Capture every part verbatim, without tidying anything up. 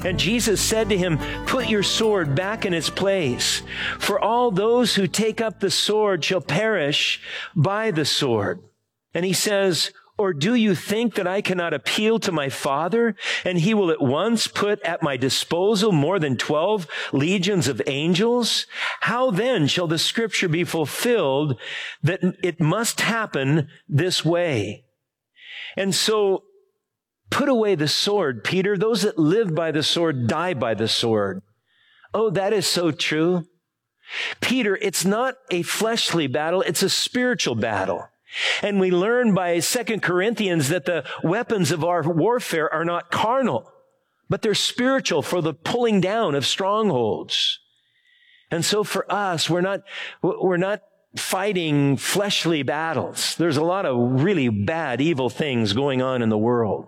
And Jesus said to him, put your sword back in its place, for all those who take up the sword shall perish by the sword. And he says, or do you think that I cannot appeal to my Father, and he will at once put at my disposal more than twelve legions of angels? How then shall the scripture be fulfilled that it must happen this way? And so, put away the sword, Peter. Those that live by the sword die by the sword. Oh, that is so true. Peter, it's not a fleshly battle, it's a spiritual battle. And we learn by Second Corinthians that the weapons of our warfare are not carnal, but they're spiritual for the pulling down of strongholds. And so for us, we're not, we're not fighting fleshly battles. There's a lot of really bad, evil things going on in the world.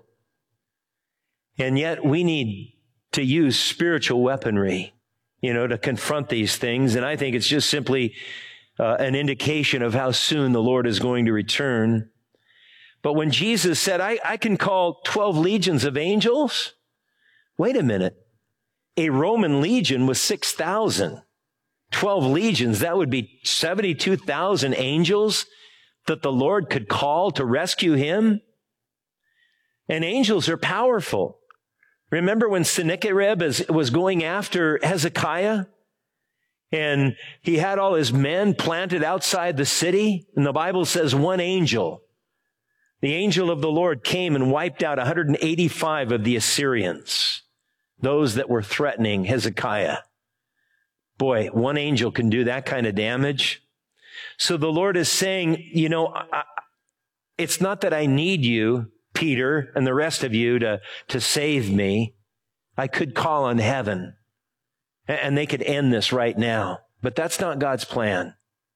And yet we need to use spiritual weaponry, you know, to confront these things. And I think it's just simply uh, an indication of how soon the Lord is going to return. But when Jesus said, I, I can call twelve legions of angels, wait a minute. A Roman legion was six thousand. twelve legions, that would be seventy-two thousand angels that the Lord could call to rescue him. And angels are powerful. Remember when Sennacherib was going after Hezekiah? And he had all his men planted outside the city? And the Bible says one angel, the angel of the Lord, came and wiped out one hundred eighty-five of the Assyrians, those that were threatening Hezekiah. Boy, one angel can do that kind of damage. So the Lord is saying, you know, I, it's not that I need you, Peter, and the rest of you to, to save me. I could call on heaven and they could end this right now. But that's not God's plan.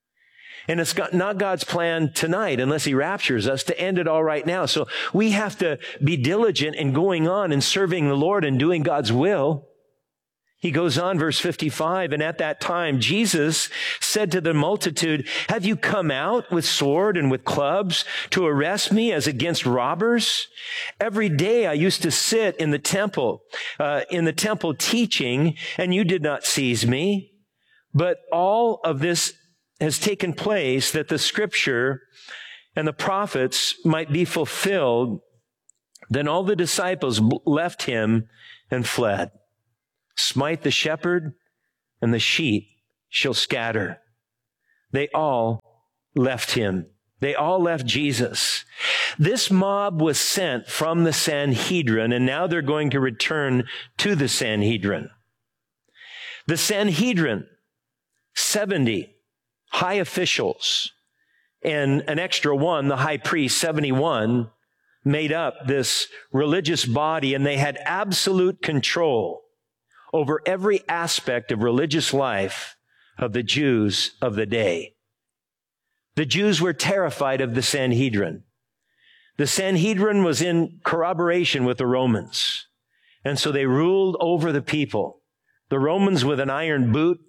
And it's not God's plan tonight, unless he raptures us, to end it all right now. So we have to be diligent in going on and serving the Lord and doing God's will. He goes on, verse fifty-five, and at that time, Jesus said to the multitude, have you come out with sword and with clubs to arrest me as against robbers? Every day I used to sit in the temple, uh, in the temple teaching, and you did not seize me. But all of this has taken place that the scripture and the prophets might be fulfilled. Then all the disciples left him and fled. Smite the shepherd, and the sheep shall scatter. They all left him. They all left Jesus. This mob was sent from the Sanhedrin, and now they're going to return to the Sanhedrin. The Sanhedrin, seventy high officials, and an extra one, the high priest, seventy-one, made up this religious body, and they had absolute control over every aspect of religious life of the Jews of the day. The Jews were terrified of the Sanhedrin. The Sanhedrin was in corroboration with the Romans, and so they ruled over the people. The Romans with an iron boot,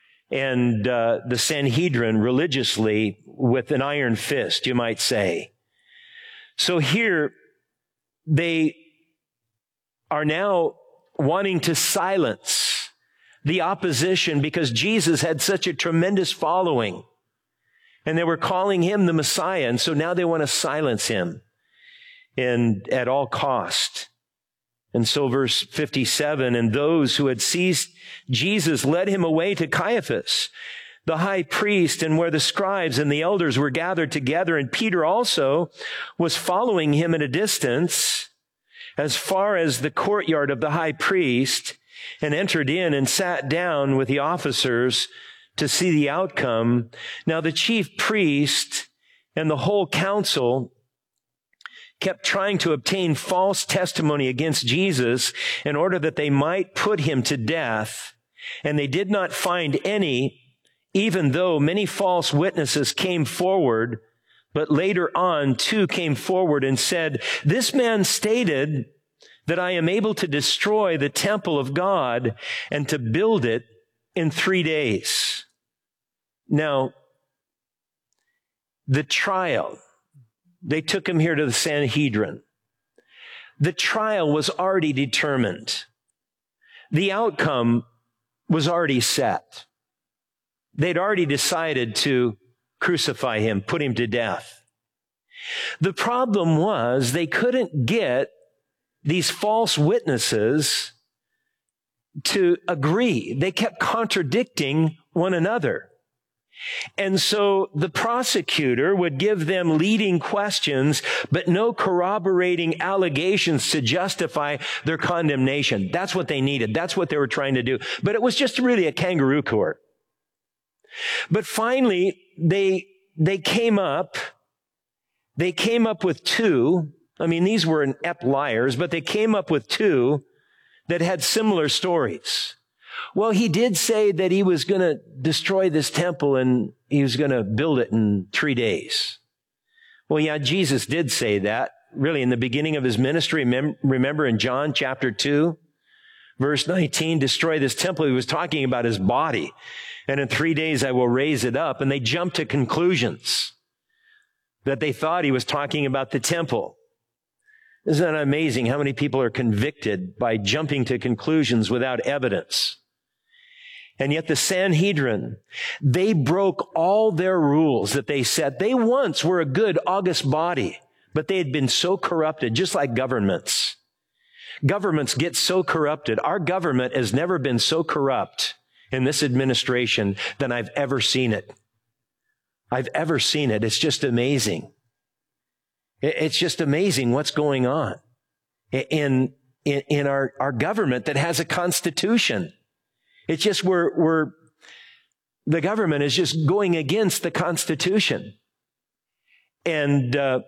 and uh, the Sanhedrin religiously with an iron fist, you might say. So here, they are now wanting to silence the opposition because Jesus had such a tremendous following. And they were calling him the Messiah. And so now they want to silence him and at all cost. And so verse fifty-seven, and those who had seized Jesus led him away to Caiaphas, the high priest, and where the scribes and the elders were gathered together. And Peter also was following him at a distance, as far as the courtyard of the high priest, and entered in and sat down with the officers to see the outcome. Now the chief priest and the whole council kept trying to obtain false testimony against Jesus in order that they might put him to death. And they did not find any, even though many false witnesses came forward. But later on, two came forward and said, this man stated that I am able to destroy the temple of God and to build it in three days. Now, the trial, they took him here to the Sanhedrin. The trial was already determined. the outcome was already set. They'd already decided to crucify him, put him to death. The problem was they couldn't get these false witnesses to agree. They kept contradicting one another. And so the prosecutor would give them leading questions, but no corroborating allegations to justify their condemnation. That's what they needed. That's what they were trying to do. But it was just really a kangaroo court. But finally, they, they came up, they came up with two. I mean, these were inept liars, but they came up with two that had similar stories. Well, he did say that he was going to destroy this temple and he was going to build it in three days. Well, yeah, Jesus did say that, really, in the beginning of his ministry. Remember in John chapter two, verse nineteen, destroy this temple. He was talking about his body. And in three days I will raise it up. And they jumped to conclusions that they thought he was talking about the temple. Isn't that amazing how many people are convicted by jumping to conclusions without evidence? And yet the Sanhedrin, they broke all their rules that they set. They once were a good, august body, but they had been so corrupted, just like governments. Governments get so corrupted. Our government has never been so corrupt in this administration than I've ever seen it. I've ever seen it. It's just amazing. It's just amazing what's going on in, in, in our, our government that has a constitution. It's just we're, we're, the government is just going against the Constitution. And, uh,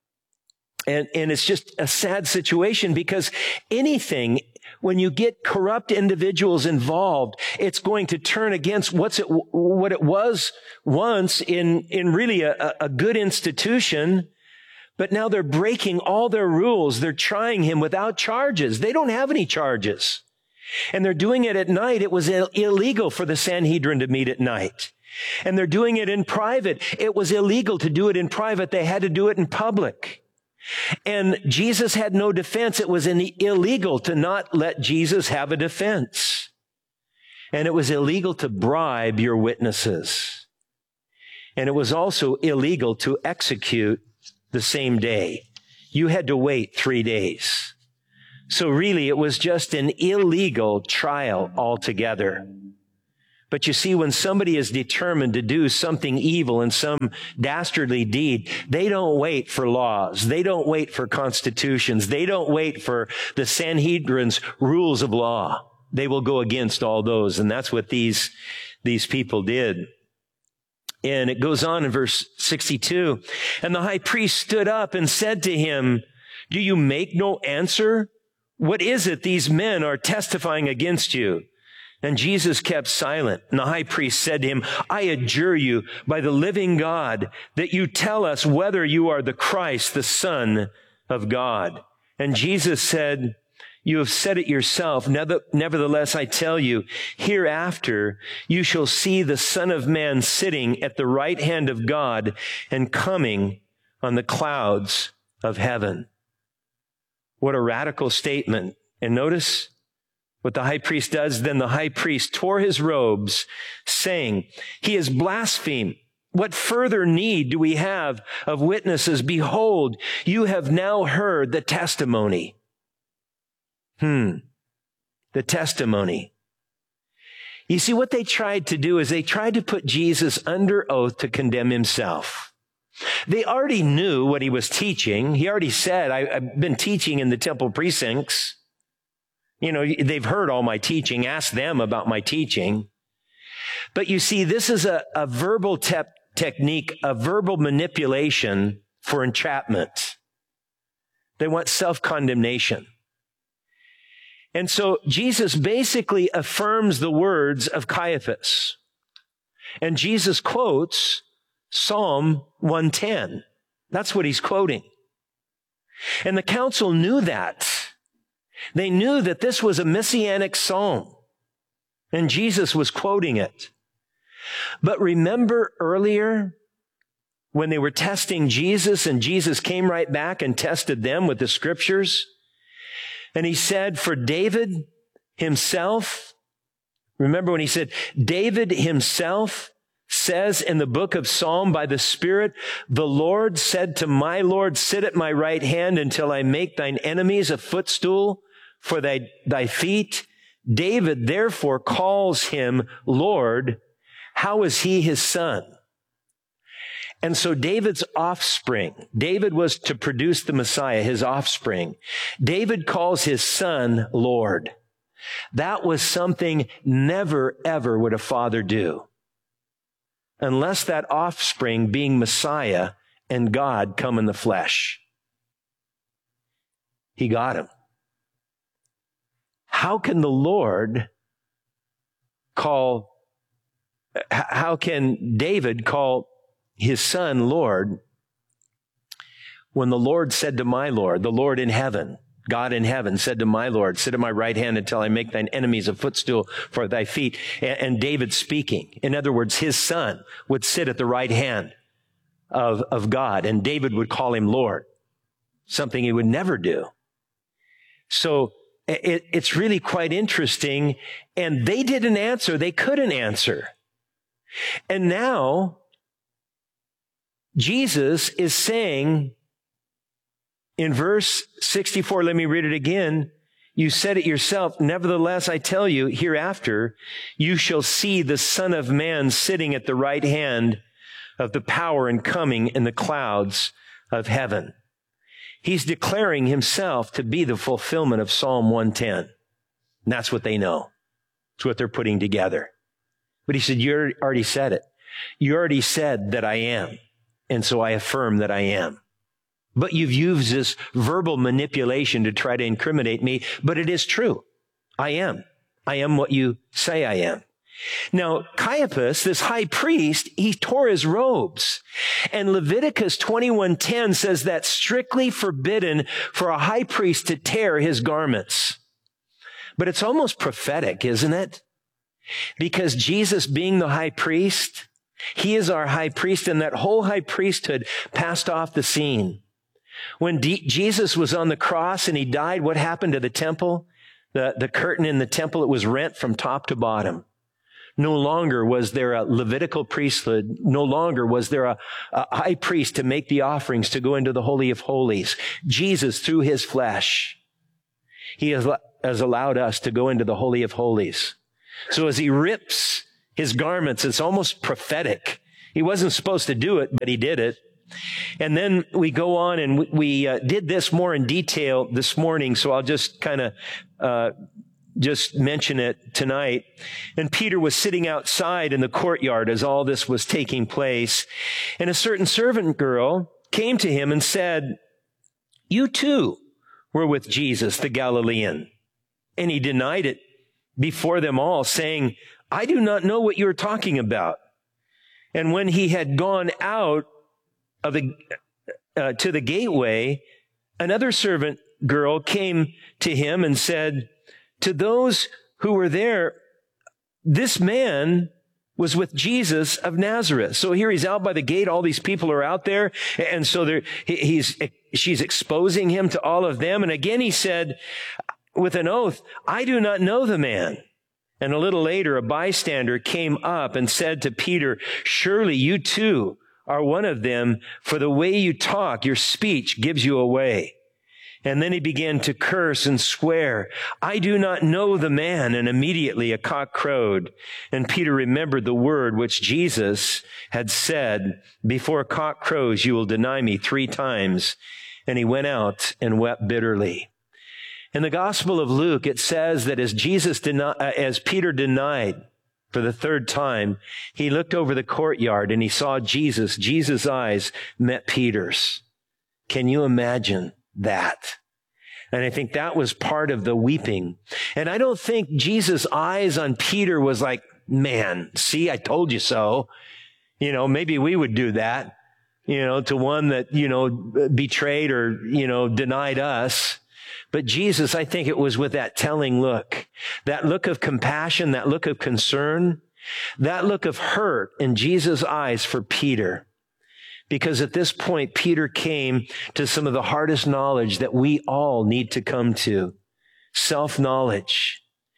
and, and it's just a sad situation because anything, when you get corrupt individuals involved, it's going to turn against what's it, what it was once in, in really a, a good institution. But now they're breaking all their rules. They're trying him without charges. They don't have any charges. And they're doing it at night. It was Ill- illegal for the Sanhedrin to meet at night. And they're doing it in private. It was illegal to do it in private. They had to do it in public. And Jesus had no defense. It was in- illegal to not let Jesus have a defense. And it was illegal to bribe your witnesses. And it was also illegal to execute the same day. You had to wait three days. So really, it was just an illegal trial altogether. But you see, when somebody is determined to do something evil and some dastardly deed, they don't wait for laws. They don't wait for constitutions. They don't wait for the Sanhedrin's rules of law. They will go against all those. And that's what these, these people did. And it goes on in verse sixty-two. And the high priest stood up and said to him, "Do you make no answer? What is it these men are testifying against you?" And Jesus kept silent. And the high priest said to him, "I adjure you by the living God that you tell us whether you are the Christ, the Son of God." And Jesus said, "You have said it yourself. Nevertheless, I tell you, hereafter you shall see the Son of Man sitting at the right hand of God and coming on the clouds of heaven." What a radical statement. And notice what the high priest does. Then the high priest tore his robes, saying, "He has blasphemed. What further need do we have of witnesses? Behold, you have now heard the testimony." Hmm. The testimony. You see, what they tried to do is they tried to put Jesus under oath to condemn himself. They already knew what he was teaching. He already said, I, I've been teaching in the temple precincts. You know, they've heard all my teaching. Ask them about my teaching. But you see, this is a, a verbal te- technique, a verbal manipulation for entrapment. They want self-condemnation. And so Jesus basically affirms the words of Caiaphas. And Jesus quotes Psalm one ten. That's what he's quoting. And the council knew that. They knew that this was a messianic psalm. And Jesus was quoting it. But remember earlier when they were testing Jesus and Jesus came right back and tested them with the scriptures? And he said, "For David himself, remember when he said, David himself says in the book of Psalm by the Spirit, the Lord said to my Lord, sit at my right hand until I make thine enemies a footstool for thy, thy feet. David therefore calls him Lord. How is he his son? And so David's offspring, David was to produce the Messiah, his offspring. David calls his son Lord. That was something never, ever would a father do, unless that offspring being Messiah and God come in the flesh. He got him. How can the Lord call, how can David call his son Lord when the Lord said to my Lord, the Lord in heaven, God in heaven said to my Lord, sit at my right hand until I make thine enemies a footstool for thy feet. And David speaking. In other words, his son would sit at the right hand of, of God, and David would call him Lord, something he would never do. So it, it's really quite interesting. And they didn't answer. They couldn't answer. And now Jesus is saying in verse sixty-four, let me read it again. You said it yourself. Nevertheless, I tell you, hereafter, you shall see the Son of Man sitting at the right hand of the power and coming in the clouds of heaven. He's declaring himself to be the fulfillment of Psalm one ten. And that's what they know. It's what they're putting together. But he said, you already said it. You already said that I am. And so I affirm that I am. But you've used this verbal manipulation to try to incriminate me. But it is true. I am. I am what you say I am. Now, Caiaphas, this high priest, he tore his robes. And Leviticus twenty-one ten says that's strictly forbidden for a high priest to tear his garments. But it's almost prophetic, isn't it? Because Jesus being the high priest, he is our high priest, and that whole high priesthood passed off the scene. When D- Jesus was on the cross and he died, what happened to the temple? The, the curtain in the temple, it was rent from top to bottom. No longer was there a Levitical priesthood. No longer was there a, a high priest to make the offerings to go into the Holy of Holies. Jesus, through his flesh, he has, has allowed us to go into the Holy of Holies. So as he rips his garments, it's almost prophetic. He wasn't supposed to do it, but he did it. And then we go on, and we, we uh, did this more in detail this morning, so I'll just kind of uh just mention it tonight. And Peter was sitting outside in the courtyard as all this was taking place, and a certain servant girl came to him and said, you too were with Jesus, the Galilean. And he denied it before them all, saying, I do not know what you're talking about. And when he had gone out of the, uh, to the gateway, another servant girl came to him and said, to those who were there, this man was with Jesus of Nazareth. So here he's out by the gate. All these people are out there. And so there, he's, she's exposing him to all of them. And again, he said with an oath, I do not know the man. And a little later, a bystander came up and said to Peter, surely you too are one of them, for the way you talk, your speech gives you away. And then he began to curse and swear, I do not know the man. And immediately a cock crowed. And Peter remembered the word which Jesus had said, before a cock crows, you will deny me three times. And he went out and wept bitterly. In the Gospel of Luke, it says that as Jesus deni- uh, as Peter denied for the third time, he looked over the courtyard and he saw Jesus. Jesus' eyes met Peter's. Can you imagine that? And I think that was part of the weeping. And I don't think Jesus' eyes on Peter was like, man, see, I told you so. You know, maybe we would do that, you know, to one that, you know, betrayed or, you know, denied us. But Jesus, I think it was with that telling look, that look of compassion, that look of concern, that look of hurt in Jesus' eyes for Peter. Because at this point, Peter came to some of the hardest knowledge that we all need to come to, self-knowledge.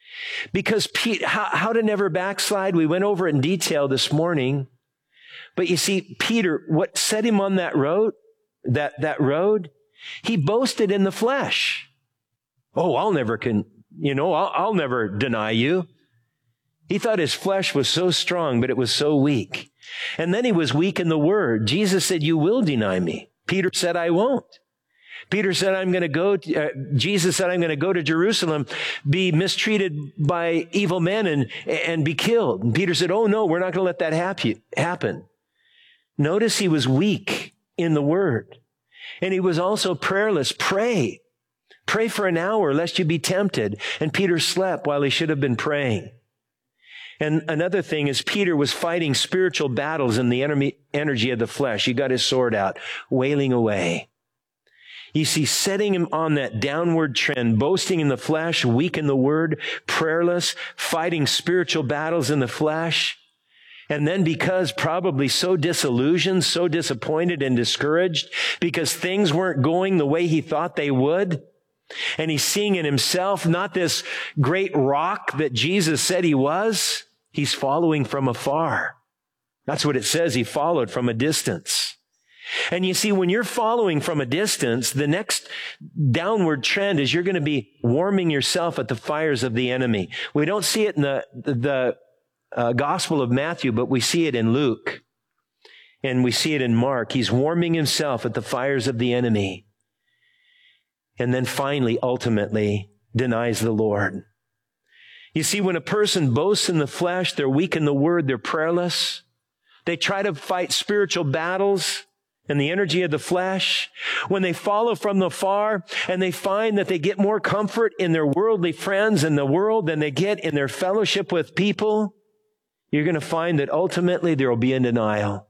Because Pete, how, how to never backslide, we went over it in detail this morning. But you see, Peter, what set him on that road, that, that road, he boasted in the flesh. Oh, I'll never can, you know, I'll, I'll never deny you. He thought his flesh was so strong, but it was so weak. And then he was weak in the word. Jesus said, you will deny me. Peter said, I won't. Peter said, I'm going to go, to, uh, Jesus said, I'm going to go to Jerusalem, be mistreated by evil men and, and be killed. And Peter said, oh no, we're not going to let that happen. happen. Notice he was weak in the word. And he was also prayerless. Pray. Pray for an hour lest you be tempted. And Peter slept while he should have been praying. And another thing is Peter was fighting spiritual battles in the enemy, energy of the flesh. He got his sword out, wailing away. You see, setting him on that downward trend, boasting in the flesh, weak in the word, prayerless, fighting spiritual battles in the flesh. And then because probably so disillusioned, so disappointed and discouraged because things weren't going the way he thought they would. And he's seeing in himself not this great rock that Jesus said he was. He's following from afar. That's what it says. He followed from a distance. And you see, when you're following from a distance, the next downward trend is you're going to be warming yourself at the fires of the enemy. We don't see it in the, the uh, Gospel of Matthew, but we see it in Luke. And we see it in Mark. He's warming himself at the fires of the enemy. And then finally, ultimately, denies the Lord. You see, when a person boasts in the flesh, they're weak in the word, they're prayerless. They try to fight spiritual battles in the energy of the flesh. When they follow from the far and they find that they get more comfort in their worldly friends in the world than they get in their fellowship with people, you're going to find that ultimately there will be a denial.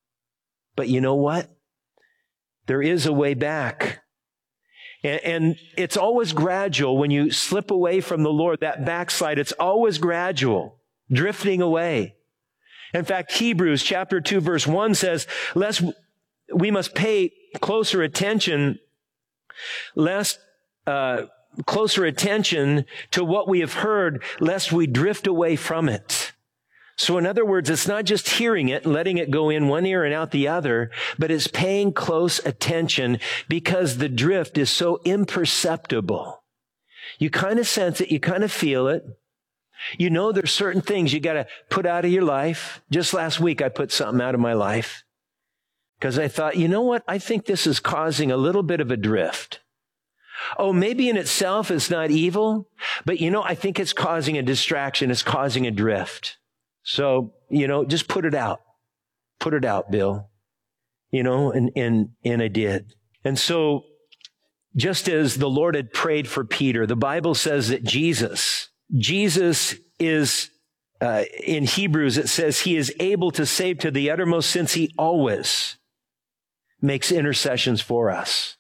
But you know what? There is a way back. And, and it's always gradual when you slip away from the Lord, that backslide, it's always gradual, drifting away. In fact, Hebrews chapter two, verse one says, lest we must pay closer attention, lest, uh, closer attention to what we have heard, lest we drift away from it. So in other words, it's not just hearing it and letting it go in one ear and out the other, but it's paying close attention because the drift is so imperceptible. You kind of sense it. You kind of feel it. You know there's certain things you got to put out of your life. Just last week, I put something out of my life because I thought, you know what? I think this is causing a little bit of a drift. Oh, maybe in itself it's not evil, but you know, I think it's causing a distraction. It's causing a drift. So, you know, just put it out. Put it out, Bill. You know, and, and, and I did. And so, just as the Lord had prayed for Peter, the Bible says that Jesus, Jesus is, uh, in Hebrews, it says he is able to save to the uttermost since he always makes intercessions for us.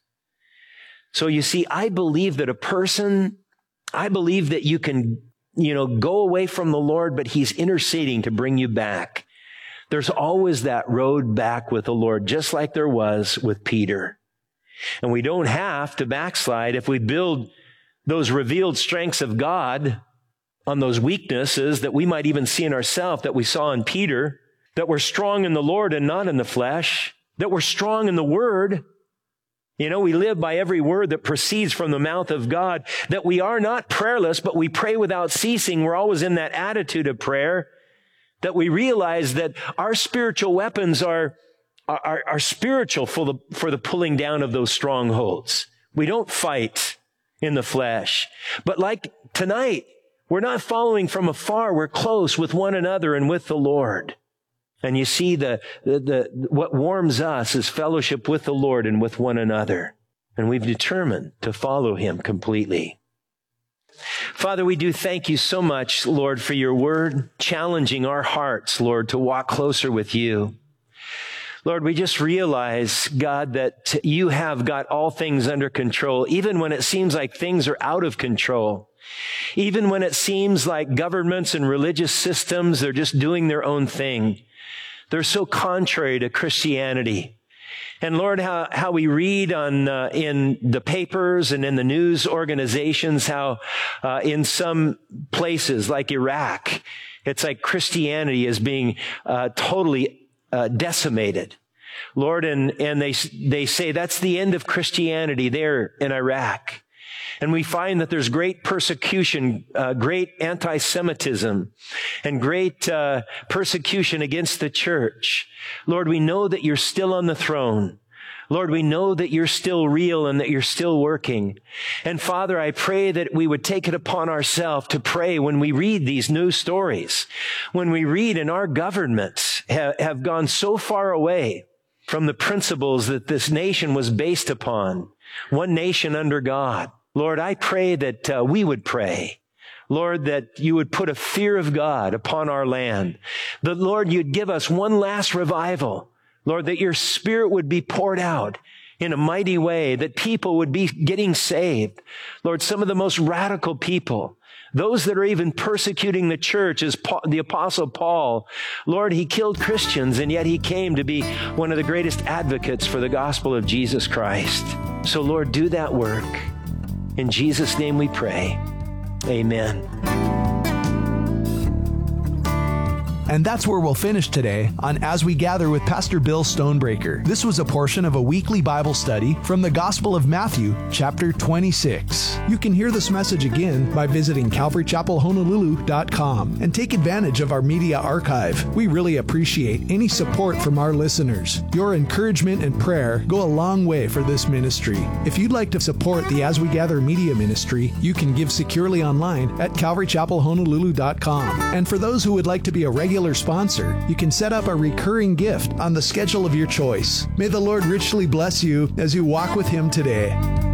So you see, I believe that a person, I believe that you can you know, go away from the Lord, but he's interceding to bring you back. There's always that road back with the Lord, just like there was with Peter. And we don't have to backslide if we build those revealed strengths of God on those weaknesses that we might even see in ourselves, that we saw in Peter, that we're strong in the Lord and not in the flesh, that we're strong in the Word. You know, we live by every word that proceeds from the mouth of God, that we are not prayerless, but we pray without ceasing. We're always in that attitude of prayer, that we realize that our spiritual weapons are, are, are spiritual for the, for the pulling down of those strongholds. We don't fight in the flesh. But like tonight, we're not following from afar. We're close with one another and with the Lord. And you see, the, the, the, what warms us is fellowship with the Lord and with one another. And we've determined to follow him completely. Father, we do thank you so much, Lord, for your word, challenging our hearts, Lord, to walk closer with you. Lord, we just realize, God, that you have got all things under control, even when it seems like things are out of control. Even when it seems like governments and religious systems, they're just doing their own thing. They're so contrary to Christianity. And Lord, how, how we read on, uh, in the papers and in the news organizations, how, uh, in some places like Iraq, it's like Christianity is being, uh, totally, uh, decimated. Lord, and, and they, they say that's the end of Christianity there in Iraq. And we find that there's great persecution, uh, great anti-Semitism, and great uh, persecution against the church. Lord, we know that you're still on the throne. Lord, we know that you're still real and that you're still working. And Father, I pray that we would take it upon ourselves to pray when we read these news stories, when we read and our governments ha- have gone so far away from the principles that this nation was based upon, one nation under God. Lord, I pray that uh, we would pray. Lord, that you would put a fear of God upon our land. That, Lord, you'd give us one last revival. Lord, that your Spirit would be poured out in a mighty way, that people would be getting saved. Lord, some of the most radical people, those that are even persecuting the church, as Paul, the Apostle Paul, Lord, he killed Christians, and yet he came to be one of the greatest advocates for the gospel of Jesus Christ. So, Lord, do that work. In Jesus' name we pray. Amen. And that's where we'll finish today on As We Gather with Pastor Bill Stonebreaker. This was a portion of a weekly Bible study from the Gospel of Matthew, chapter twenty-six. You can hear this message again by visiting calvary chapel honolulu dot com and take advantage of our media archive. We really appreciate any support from our listeners. Your encouragement and prayer go a long way for this ministry. If you'd like to support the As We Gather media ministry, you can give securely online at calvary chapel honolulu dot com. And for those who would like to be a regular sponsor, you can set up a recurring gift on the schedule of your choice. May the Lord richly bless you as you walk with Him today.